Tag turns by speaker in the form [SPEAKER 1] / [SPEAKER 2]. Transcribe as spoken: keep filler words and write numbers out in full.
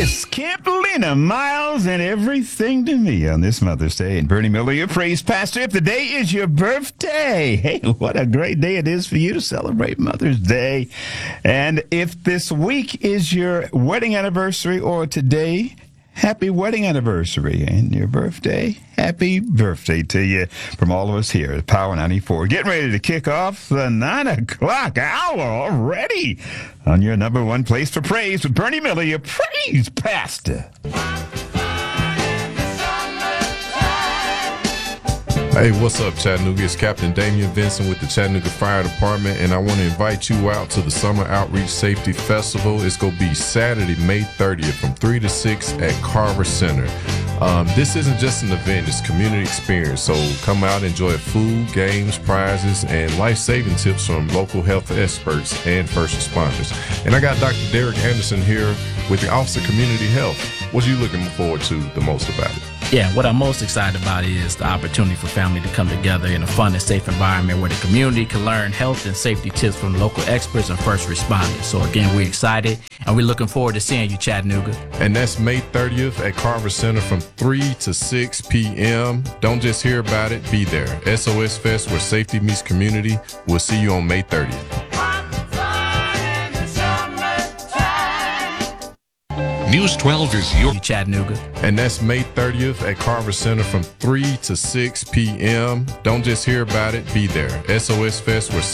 [SPEAKER 1] Miss Campbellina Miles and everything to me on this Mother's Day. And Bernie Miller, your praise pastor. If the day is your birthday, hey, what a great day it is for you to celebrate Mother's Day. And if this week is your wedding anniversary or today, happy wedding anniversary. And your birthday, happy birthday to you from all of us here at Power ninety-four. Getting ready to kick off the nine o'clock hour already on your number one place for praise with Bernie Miller, your praise pastor.
[SPEAKER 2] Hey, what's up, Chattanooga? It's Captain Damian Vincent with the Chattanooga Fire Department, and I want to invite you out to the Summer Outreach Safety Festival. It's going to be Saturday, May thirtieth from three to six at Carver Center. Um, this isn't just an event, it's a community experience. So come out, enjoy food, games, prizes, and life-saving tips from local health experts and first responders. And I got Doctor Derek Anderson here with the Office of Community Health. What are you looking forward to the most about it?
[SPEAKER 3] Yeah, what I'm most excited about is the opportunity for family to come together in a fun and safe environment where the community can learn health and safety tips from local experts and first responders. So again, we're excited and we're looking forward to seeing you, Chattanooga.
[SPEAKER 2] And that's May thirtieth at Carver Center from three to six p.m. Don't just hear about it, be there. S O S Fest, where safety meets community. We'll see you on May thirtieth.
[SPEAKER 4] News twelve is your
[SPEAKER 3] Chattanooga.
[SPEAKER 2] And that's May thirtieth at Carver Center from three to six p.m. Don't just hear about it, be there. S O S Fest, where